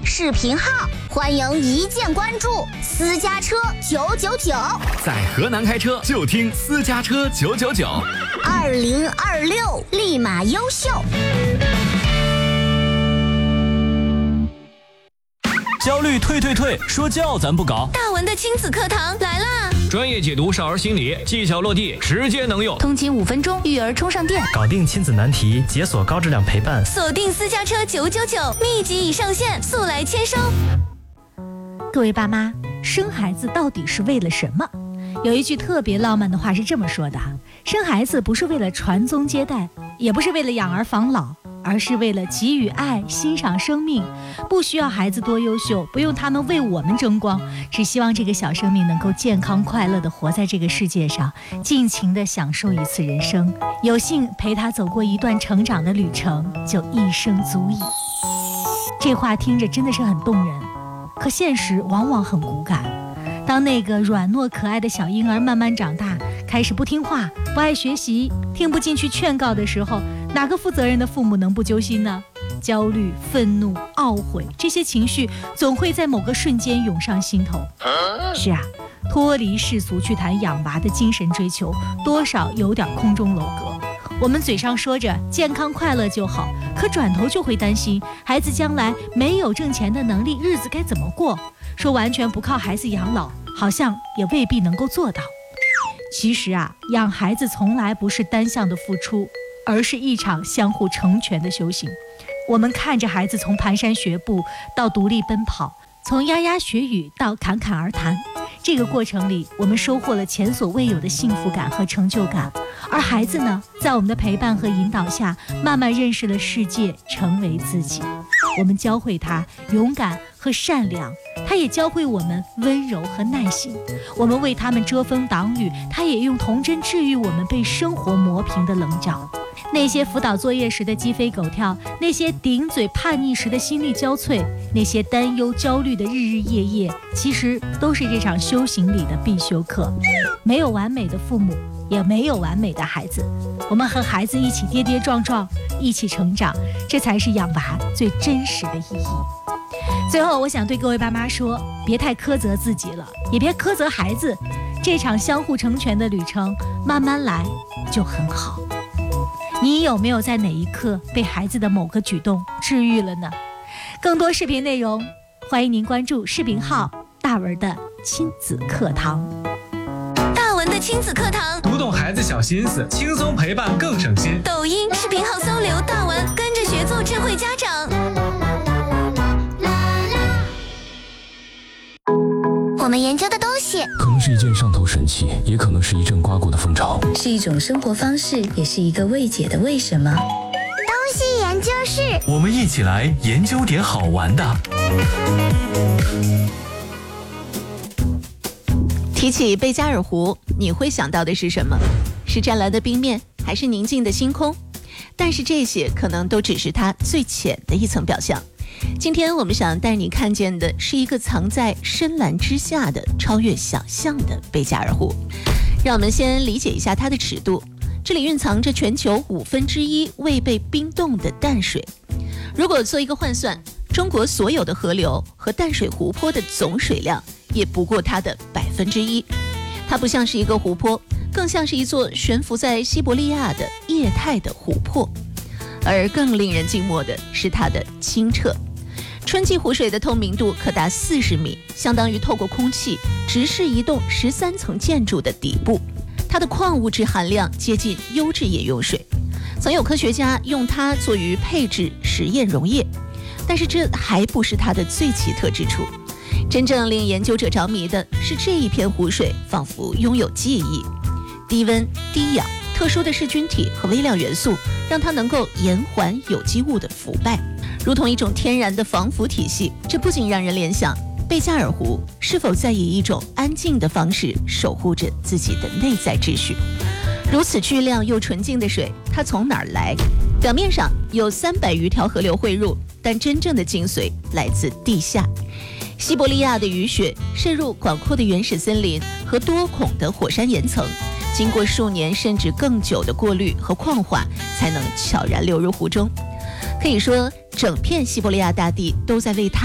视频号，欢迎一键关注私家车999。 在河南开车就听私家车999。 2026立马优秀。 焦虑退，说教咱不搞。 大文的亲子课堂来啦！ 专业解读少儿心理，技巧落地，直接能用。 通勤5分钟，育儿充上电， 搞定亲子难题，解锁高质量陪伴。 锁定私家车999，秘籍已上线，速来签收。 各位爸妈，生孩子到底是为了什么？有一句特别浪漫的话是这么说的：生孩子不是为了传宗接代，也不是为了养儿防老，而是为了给予爱，欣赏生命。不需要孩子多优秀，不用他们为我们争光，只希望这个小生命能够健康快乐地活在这个世界上，尽情地享受一次人生。有幸陪他走过一段成长的旅程，就一生足矣。这话听着真的是很动人，可现实往往很骨感。当那个软糯可爱的小婴儿慢慢长大，开始不听话，不爱学习，听不进去劝告的时候，哪个负责任的父母能不揪心呢？焦虑、愤怒、懊悔，这些情绪总会在某个瞬间涌上心头。是啊，脱离世俗去谈养娃的精神追求，多少有点空中楼阁。我们嘴上说着健康快乐就好，可转头就会担心孩子将来没有挣钱的能力，日子该怎么过？说完全不靠孩子养老，好像也未必能够做到。其实啊，养孩子从来不是单向的付出，而是一场相互成全的修行。我们看着孩子从蹒跚学步到独立奔跑，从牙牙学语到侃侃而谈，这个过程里，我们收获了前所未有的幸福感和成就感。而孩子呢，在我们的陪伴和引导下，慢慢认识了世界，成为自己。我们教会他勇敢和善良，他也教会我们温柔和耐心。我们为他们遮风挡雨，他也用童真治愈我们被生活磨平的棱角。那些辅导作业时的鸡飞狗跳，那些顶嘴叛逆时的心力交瘁，那些担忧焦虑的日日夜夜，其实都是这场修行里的必修课。没有完美的父母，也没有完美的孩子，我们和孩子一起跌跌撞撞，一起成长，这才是养娃最真实的意义。最后我想对各位爸妈说，别太苛责自己了，也别苛责孩子，这场相互成全的旅程慢慢来就很好。你有没有在哪一刻被孩子的某个举动治愈了呢？更多视频内容欢迎您关注视频号大文的亲子课堂。 大文的亲子课堂， 读懂孩子小心思，轻松陪伴更省心。 抖音视频号搜刘大文，跟着学做智慧家长。 我们研究的东西可能是一件上头神器，也可能是一阵刮过的风潮， 是一种生活方式，也是一个未解的为什么。 东西研究室， 我们一起来研究点好玩的。 提起贝加尔湖，你会想到的是什么？是湛蓝的冰面，还是宁静的星空？但是这些可能都只是它最浅的一层表象。今天我们想带你看见的是一个藏在深蓝之下的超越想象的贝加尔湖。让我们先理解一下它的尺度，这里蕴藏着全球1/5未被冰冻的淡水。如果做一个换算，中国所有的河流和淡水湖泊的总水量也不过它的1%。它不像是一个湖泊，更像是一座悬浮在西伯利亚的液态的湖泊。而更令人静默的是它的清澈。春季湖水的透明度可达40米，相当于透过空气直视一栋13层建筑的底部。它的矿物质含量接近优质饮用水，曾有科学家用它作于配制实验溶液。但是这还不是它的最奇特之处，真正令研究者着迷的是这一片湖水仿佛拥有记忆。低温、低氧、特殊的噬菌体和微量元素让它能够延缓有机物的腐败，如同一种天然的防腐体系。这不仅让人联想贝加尔湖是否在以一种安静的方式守护着自己的内在秩序。如此巨量又纯净的水，它从哪儿来？表面上有300余条河流汇入，但真正的精髓来自地下。西伯利亚的雨雪渗入广阔的原始森林和多孔的火山岩层，经过数年甚至更久的过滤和矿化，才能悄然流入湖中。可以说，整片西伯利亚大地都在为它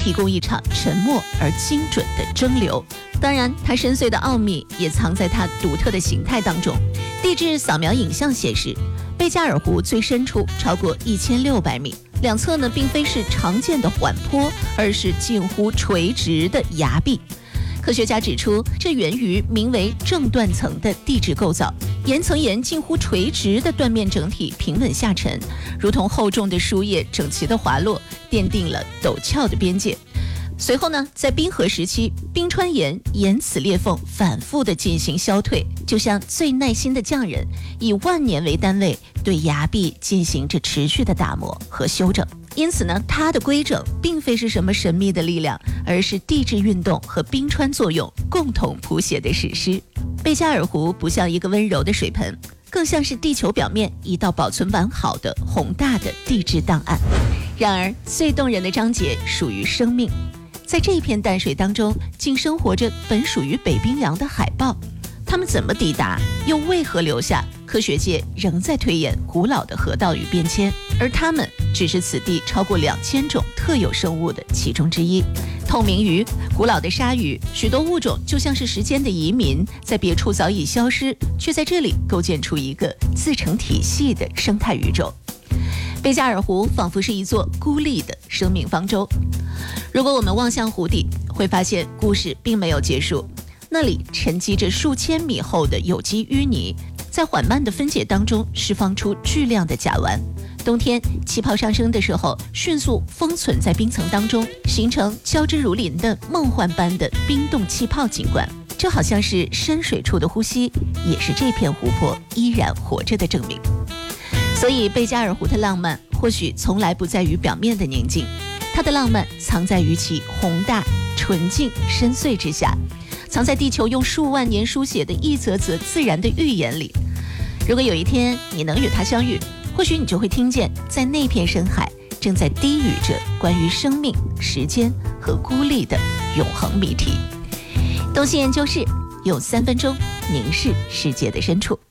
提供一场沉默而精准的蒸馏。当然，它深邃的奥秘也藏在它独特的形态当中。地质扫描影像显示，贝加尔湖最深处超过1600米，两侧呢并非是常见的缓坡，而是近乎垂直的崖壁。科学家指出，这源于名为正断层的地质构造，岩层沿近乎垂直的断面整体平稳下沉，如同厚重的书页整齐的滑落，奠定了陡峭的边界。随后呢，在冰河时期，冰川岩沿此裂缝反复地进行消退，就像最耐心的匠人，以万年为单位对崖壁进行着持续的打磨和修整。因此呢，它的规整并非是什么神秘的力量，而是地质运动和冰川作用共同谱写的史诗。贝加尔湖不像一个温柔的水盆，更像是地球表面一道保存完好的宏大的地质档案。然而，最动人的章节属于生命。在这片淡水当中，竟生活着本属于北冰洋的海豹。它们怎么抵达，又为何留下？科学界仍在推演古老的河道与变迁，而它们只是此地超过2000种特有生物的其中之一。透明鱼、古老的鲨鱼，许多物种就像是时间的移民，在别处早已消失，却在这里构建出一个自成体系的生态宇宙。贝加尔湖仿佛是一座孤立的生命方舟。如果我们望向湖底，会发现故事并没有结束。那里沉积着数千米厚的有机淤泥，在缓慢的分解当中释放出巨量的甲烷。冬天气泡上升的时候，迅速封存在冰层当中，形成交织如林的梦幻般的冰冻气泡景观。这好像是深水处的呼吸，也是这片湖泊依然活着的证明。所以贝加尔湖的浪漫或许从来不在于表面的宁静，它的浪漫藏在于其宏大、纯净、深邃之下，藏在地球用数万年书写的一则则自然的寓言里。如果有一天你能与它相遇，或许你就会听见在那片深海正在低语着关于生命、时间和孤立的永恒谜题。东西研究室用3分钟凝视世界的深处。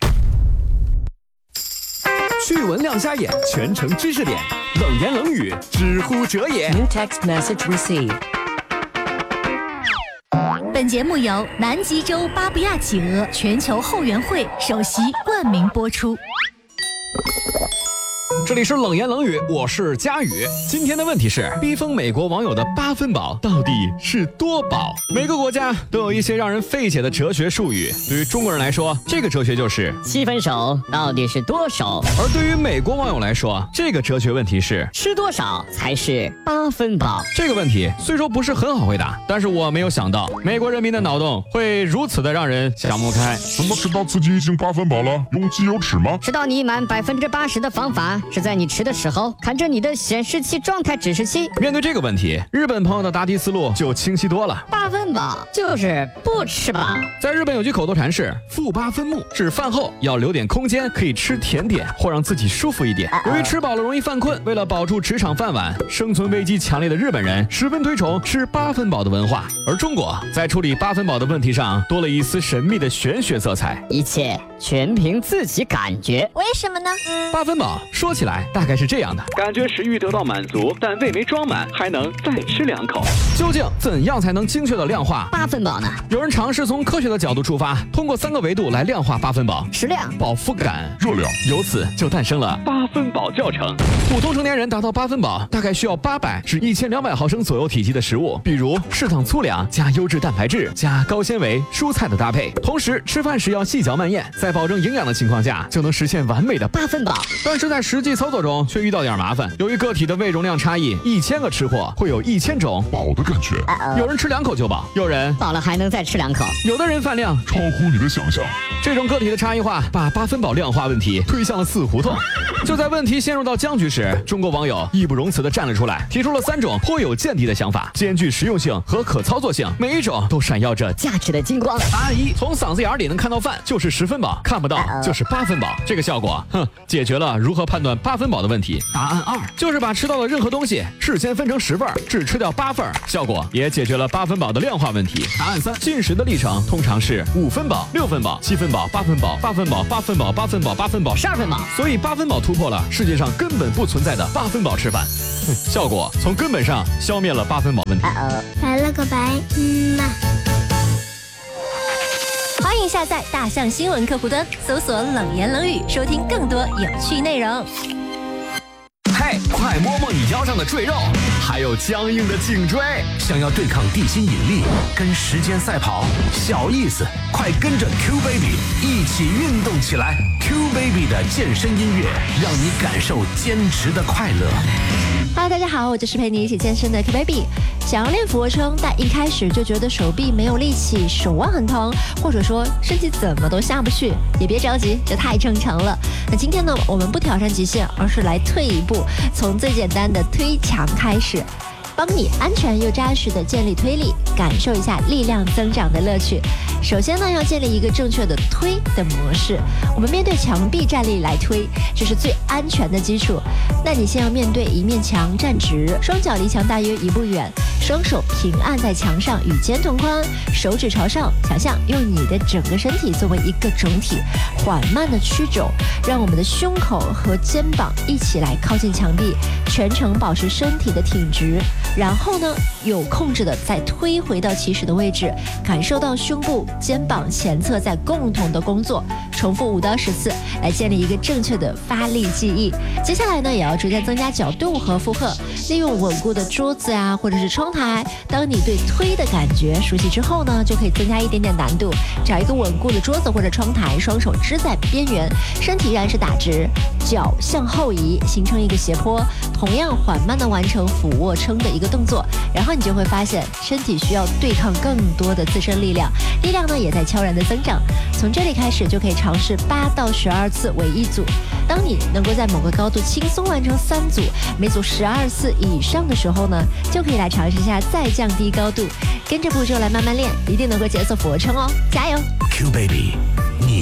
趣闻亮瞎眼，全程知识点，冷言冷语，知乎者也。 New text message received。 本节目由南极洲巴布亚企鹅全球后援会首席冠名播出。 这里是冷言冷语，我是佳宇。今天的问题是，逼疯美国网友的8分饱到底是多饱？每个国家都有一些让人费解的哲学术语，对于中国人来说，这个哲学就是 7分熟到底是多熟？ 而对于美国网友来说，这个哲学问题是吃多少才是8分饱？ 这个问题虽说不是很好回答，但是我没有想到美国人民的脑洞会如此的让人想不开。 怎么知道自己已经8分饱了？用机油尺吗？ 吃到你满80%的方法是在你吃的时候看着你的显示器状态指示器。 面对这个问题，日本朋友的答题思路就清晰多了。 8分饱就是不吃饱。 在日本有句口头禅是腹8分目，指饭后要留点空间可以吃甜点或让自己舒服一点。由于吃饱了容易犯困，为了保住职场饭碗，生存危机强烈的日本人十分推崇吃8分饱的文化。而中国在处理8分饱的问题上多了一丝神秘的玄学色彩， 一切全凭自己感觉。 为什么呢 ？8分饱说起来大概是这样的： 感觉食欲得到满足，但胃没装满，还能再吃2口。 究竟怎样才能精确的量化 8分饱呢？ 有人尝试从科学的角度出发，通过3个维度来量化8分饱： 食量、 饱腹感、 热量。 由此就诞生了 8分饱教程。 普通成年人达到8分饱，大概需要800至1200毫升左右体积的食物，比如适当粗粮加优质蛋白质加高纤维蔬菜的搭配。同时吃饭时要细嚼慢咽，在保证营养的情况下，就能实现完美的 8分饱。 但是在实际操作中却遇到点麻烦，由于个体的胃容量差异，1000个吃货会有1000种饱的感觉。 有人吃2口就饱，有人饱了还能再吃2口， 有的人饭量超乎你的想象。 这种个体的差异化，把8分饱量化问题推向了死胡同。就在问题陷入到僵局时，中国网友义不容辞地站了出来，提出了3种颇有见地的想法，兼具实用性和可操作性，每一种都闪耀着价值的金光。 答案1：从嗓子眼里能看到饭就是10分饱，看不到就是8分饱。这个效果，解决了如何判断 8分饱的问题。答案2就是把吃到的任何东西事先分成10份，只吃掉8份，效果也解决了8分饱的量化问题。答案3进食的历程通常是5分饱、6分饱、7分饱、8分饱、8分饱、8分饱、8分饱、8分饱、12分饱，所以8分饱突破了世界上根本不存在的8分饱吃饭，效果从根本上消灭了8分饱问题。 拜了个拜， 欢迎下载大象新闻客户端，搜索冷言冷语，收听更多有趣内容。 嘿，快摸摸你腰上的赘肉，还有僵硬的颈椎。想要对抗地心引力，跟时间赛跑，小意思，快跟着 Q Baby 一起运动起来。Q Baby 的健身音乐，让你感受坚持的快乐。 Hello， 大家好，我就是陪你一起健身的 Q Baby。想要练俯卧撑，但一开始就觉得手臂没有力气，手腕很疼，或者说身体怎么都下不去，也别着急，这太正常了。那今天呢，我们不挑战极限，而是来退一步，从最简单的推墙开始，帮你安全又扎实的建立推力，感受一下力量增长的乐趣。首先呢，要建立一个正确的推的模式。我们面对墙壁站立来推，这是最安全的基础。那你先要面对一面墙站直，双脚离墙大约1步远，双手平按在墙上，与肩同宽，手指朝上，想象用你的整个身体作为一个整体，缓慢的曲肘，让我们的胸口和肩膀一起来靠近墙壁，全程保持身体的挺直。然后呢，有控制的再推回到起始的位置，感受到胸部、肩膀前侧在共同的工作，重复5到10次，来建立一个正确的发力记忆。接下来呢，也要逐渐增加角度和负荷，利用稳固的桌子呀，或者是窗台。当你对推的感觉熟悉之后呢，就可以增加一点点难度，找一个稳固的桌子或者窗台，双手支在边缘，身体依然是打直，脚向后移，形成一个斜坡，同样缓慢的完成俯卧撑的一个动作。然后你就会发现身体需要对抗更多的自身力量，力量呢也在悄然的增长。从这里开始就可以尝试8到12次为1组。当你能够在某个高度轻松完成3组，每组12次以上的时候呢，就可以来尝试一下再降低高度，跟着步骤来慢慢练，一定能够解锁俯卧撑哦，加油 Q Baby， 你